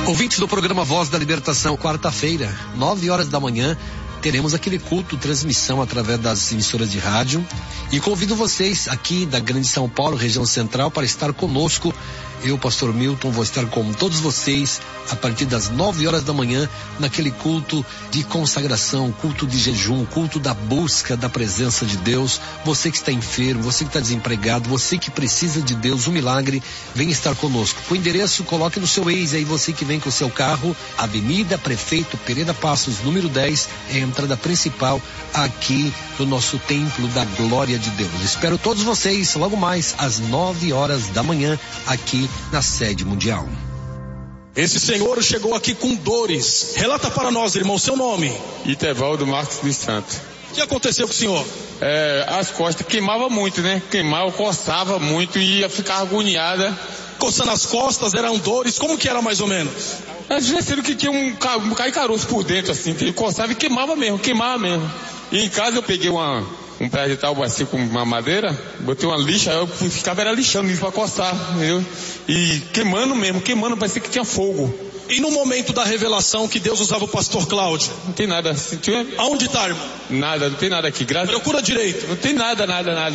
Ouvintes do programa Voz da Libertação, quarta-feira, 9 horas da manhã, teremos aquele culto, transmissão através das emissoras de rádio. E convido vocês aqui da Grande São Paulo, região central, para estar conosco. Eu, pastor Milton, vou estar com todos vocês a partir das 9 horas da manhã, naquele culto de consagração, culto de jejum, culto da busca da presença de Deus. Você que está enfermo, você que está desempregado, você que precisa de Deus, um milagre, vem estar conosco. O endereço, coloque no seu Waze aí, você que vem com o seu carro, Avenida Prefeito Pereira Passos, número 10, é a entrada principal aqui do nosso Templo da Glória de Deus. Espero todos vocês logo mais às 9 horas da manhã, aqui na sede mundial. Esse senhor chegou aqui com dores. Relata para nós, irmão, seu nome. Itevaldo Marcos dos Santos. O que aconteceu com o senhor? As costas queimava muito, né? Queimava, coçava muito e ia ficar agoniada. Coçando as costas, eram dores, como que era mais ou menos? Às vezes sendo que tinha um caroço por dentro, assim, que ele coçava e queimava mesmo. E em casa eu peguei um pedaço de tábua assim com uma madeira, botei uma lixa, eu ficava lixando isso pra coçar, entendeu? E queimando, parecia que tinha fogo. E no momento da revelação que Deus usava o pastor Cláudio? Não tem nada. Aonde tá, irmão? Nada, não tem nada aqui. Procura direito. Não tem nada.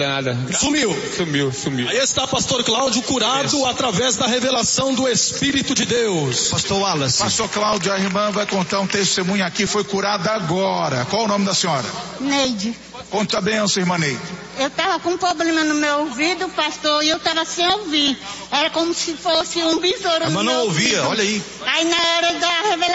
Sumiu. Aí está pastor Cláudio curado através da revelação do Espírito de Deus. Pastor Wallace. Pastor Cláudio, a irmã vai contar um testemunho aqui, foi curada agora. Qual o nome da senhora? Neide. Conte a benção, irmã Neide. Eu estava com um problema no meu ouvido, pastor, e eu estava sem ouvir. Era como se fosse um besouro. Mas não ouvia, olha aí. Aí na hora da revelação